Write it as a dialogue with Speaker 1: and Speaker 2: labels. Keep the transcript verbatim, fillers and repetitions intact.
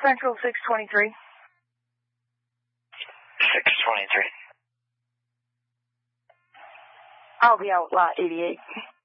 Speaker 1: Central six twenty-three.
Speaker 2: six twenty-three.
Speaker 1: I'll be out lot eighty-eight.